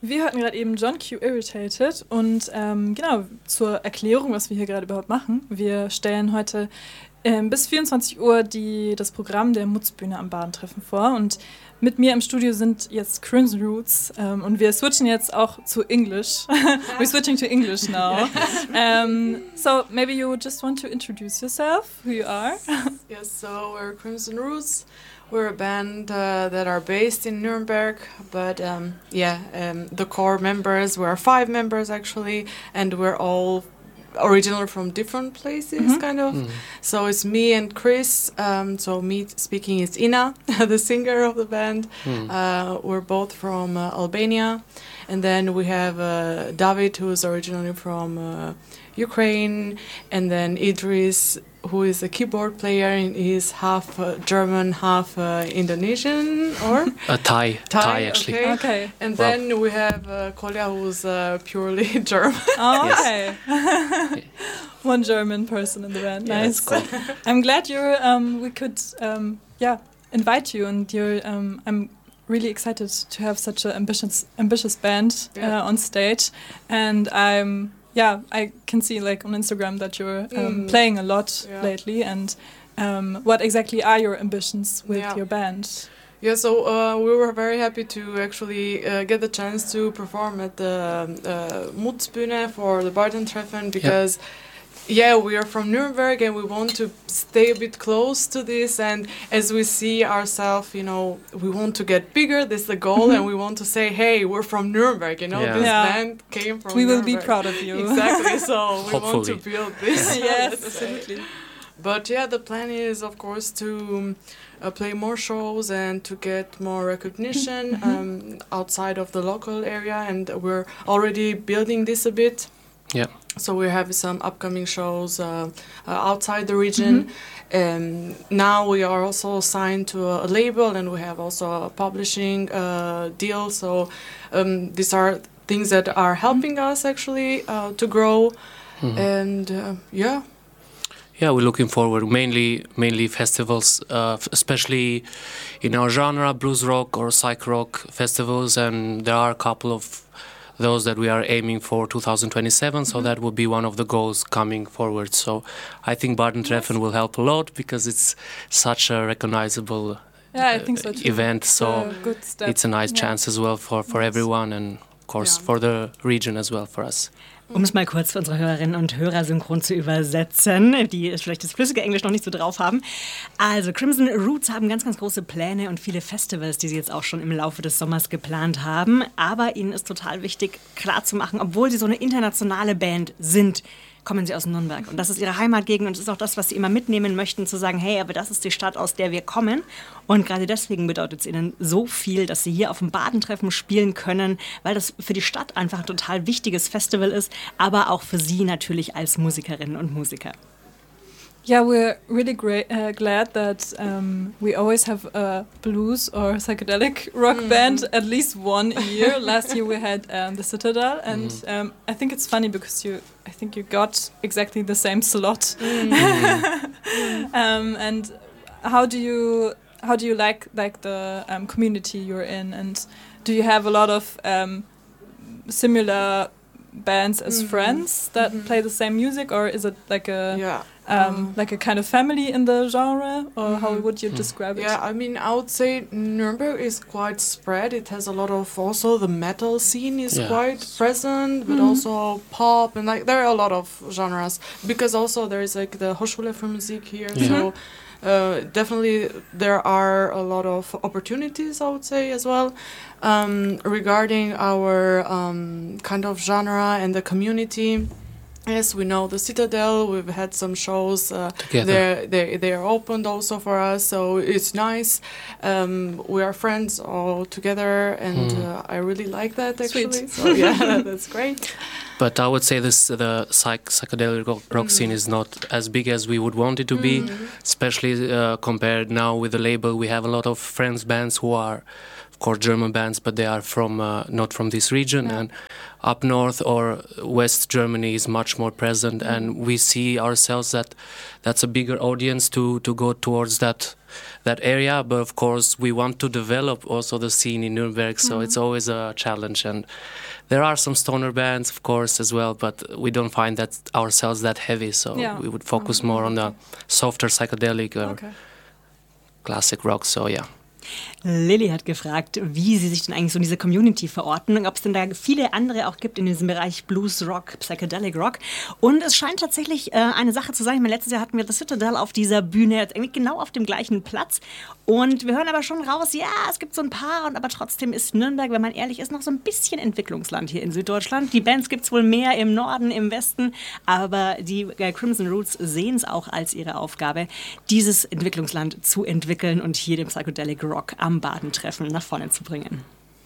Wir hörten gerade eben John Q. Irritated und genau, zur Erklärung, was wir hier gerade überhaupt machen. Wir stellen heute bis 24 Uhr das Programm der Mutzbühne am Badentreffen vor und mit mir im Studio sind jetzt Crimson Roots und wir switchen jetzt auch zu English. We're switching to English now. So maybe you just want to introduce yourself, who you are. Yes, so we're Crimson Roots. We're a band that are based in Nuremberg, but the core members, we're 5 members actually, and we're all originally from different places, kind of. So it's me and Chris. So me speaking is Ina, the singer of the band. We're both from Albania. And then we have David, who is originally from Ukraine, and then Idris, who is a keyboard player, and he's half German, half Indonesian, or Thai actually. Okay. And then we have Kolja, who's purely German. Oh, okay. One German person in the band. Yeah, nice. cool. I'm glad we could invite you, and I'm really excited to have such an ambitious band on stage, and I can see like on Instagram that you're playing a lot lately. And what exactly are your ambitions with your band? Yeah, so we were very happy to actually get the chance to perform at the Mutzbühne for the Badentreffen because. Yeah, we are from Nuremberg and we want to stay a bit close to this, and as we see ourselves, we want to get bigger, this is the goal, and we want to say, hey, we're from Nuremberg, this band came from We will Nuremberg. be proud of you. Exactly, so we want to build this. Yes, absolutely. But yeah, the plan is, of course, to play more shows and to get more recognition outside of the local area, and we're already building this a bit. Yeah. So we have some upcoming shows outside the region. Now we are also signed to a label, and we have also a publishing deal. So these are things that are helping us actually to grow. And Yeah, we're looking forward. Mainly festivals, especially in our genre, blues rock or psych rock festivals, and there are a couple of those that we are aiming for 2027, so that will be one of the goals coming forward. So I think Badentreffen will help a lot because it's such a recognizable I think so too. event, so it's a nice chance as well for everyone, and of course for the region as well, for us. Um es mal kurz für unsere Hörerinnen und Hörer synchron zu übersetzen, die vielleicht das flüssige Englisch noch nicht so drauf haben. Also Crimson Roots haben ganz, ganz große Pläne und viele Festivals, die sie jetzt auch schon im Laufe des Sommers geplant haben. Aber ihnen ist total wichtig, klarzumachen, obwohl sie so eine internationale Band sind, kommen sie aus Nürnberg. Und das ist ihre Heimatgegend und das ist auch das, was sie immer mitnehmen möchten, zu sagen, hey, aber das ist die Stadt, aus der wir kommen. Und gerade deswegen bedeutet es ihnen so viel, dass sie hier auf dem Badentreffen spielen können, weil das für die Stadt einfach ein total wichtiges Festival ist, aber auch für sie natürlich als Musikerinnen und Musiker. Yeah, we're really glad that we always have a blues or psychedelic rock band at least one a year. Last year we had the Citadel, and I think it's funny because I think you got exactly the same slot. And how do you like the community you're in, and do you have a lot of similar bands as friends that play the same music, or is it like a like a kind of family in the genre, or how would you describe it? Yeah, I mean, I would say Nuremberg is quite spread. It has a lot of, also the metal scene is quite present, but also pop, and like there are a lot of genres, because also there is like the Hochschule für Musik here, so definitely there are a lot of opportunities, I would say, as well. Regarding our kind of genre and the community, yes, we know the Citadel. We've had some shows. They are opened also for us, so it's nice. We are friends all together, and I really like that actually. Sweet. So yeah, that's great. But I would say the psychedelic rock scene is not as big as we would want it to be, especially compared now with the label. We have a lot of friends bands who are of course, German bands, but they are from not from this region. And up north or West Germany is much more present, and we see ourselves that's a bigger audience to go towards that area. But of course, we want to develop also the scene in Nuremberg, so it's always a challenge. And there are some stoner bands, of course, as well, but we don't find that ourselves that heavy, so we would focus more on the softer psychedelic or classic rock. So yeah. Lilly hat gefragt, wie sie sich denn eigentlich so in dieser Community verorten und ob es denn da viele andere auch gibt in diesem Bereich Blues Rock, Psychedelic Rock. Und es scheint tatsächlich eine Sache zu sein. Ich meine, letztes Jahr hatten wir The Citadel auf dieser Bühne, jetzt irgendwie genau auf dem gleichen Platz. Und wir hören aber schon raus, ja, es gibt so ein paar, aber trotzdem ist Nürnberg, wenn man ehrlich ist, noch so ein bisschen Entwicklungsland hier in Süddeutschland. Die Bands gibt es wohl mehr im Norden, im Westen, aber die Crimson Roots sehen es auch als ihre Aufgabe, dieses Entwicklungsland zu entwickeln und hier den Psychedelic Rock am Badentreffen nach vorne zu bringen.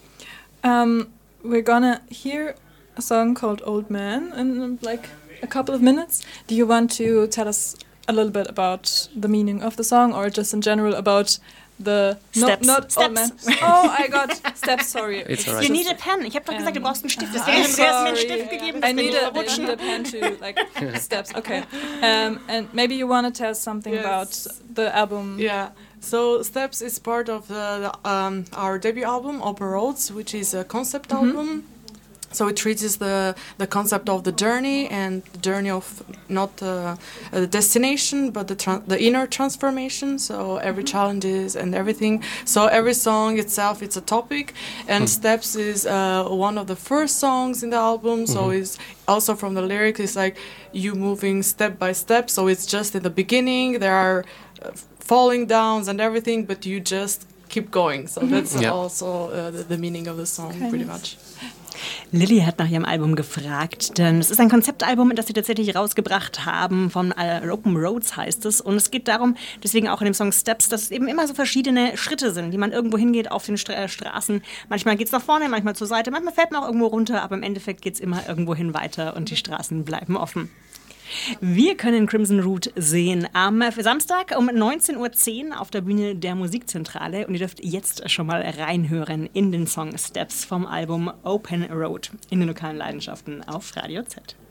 We're gonna hear a song called Old Man in like a couple of minutes. Do you want to tell us a little bit about the meaning of the song, or just in general about the Steps. Not Old Man? Oh, I got Steps. Sorry. It's alright. You need a pen. Ich habe doch gesagt, du brauchst einen Stift. Deswegen hast du mir einen Stift gegeben. I need a pen to like Steps. Okay. And maybe you want to tell us something about the album. Yeah. So Steps is part of our debut album, Open Roads, which is a concept album. So it treats the concept of the journey, and the journey of not the destination, but the inner transformation. So every challenges and everything. So every song itself, it's a topic, and Steps is one of the first songs in the album. So it's also from the lyrics, it's like you moving step by step. So it's just in the beginning, there are falling downs and everything, but you just keep going. So that's also the meaning of the song, pretty much. Lilly hat nach ihrem Album gefragt, denn es ist ein Konzeptalbum, das sie tatsächlich rausgebracht haben, von Open Roads heißt es. Und es geht darum, deswegen auch in dem Song Steps, dass es eben immer so verschiedene Schritte sind, die man irgendwo hingeht auf den Straßen. Manchmal geht es nach vorne, manchmal zur Seite, manchmal fällt man auch irgendwo runter, aber im Endeffekt geht es immer irgendwo hin weiter und die Straßen bleiben offen. Wir können Crimson Root sehen am Samstag um 19:10 Uhr auf der Bühne der Musikzentrale und ihr dürft jetzt schon mal reinhören in den Song Steps vom Album Open Road in den lokalen Leidenschaften auf Radio Z.